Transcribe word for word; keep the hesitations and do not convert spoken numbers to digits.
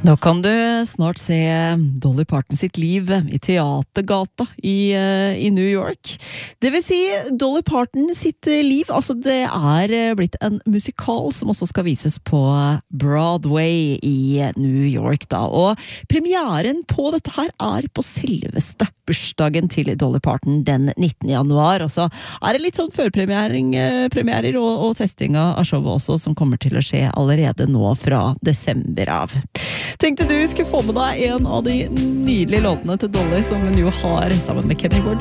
Nå kan du snart se Dolly Parton sitt liv i teatergata i, i New York. Det vil si Dolly Parton sitt liv, altså det er blitt en musikal som også skal vises på Broadway i New York da. Og premieren på dette her er på selveste bursdagen til Dolly Parton den nittende januar. Og så er det litt sånn førpremierer og, og testing av showet også som kommer til å skje allerede nå fra desember av. Tenkte du skulle få med deg en av de nydelige låtene til Dolly som hun jo har sammen med Kenny Rogers.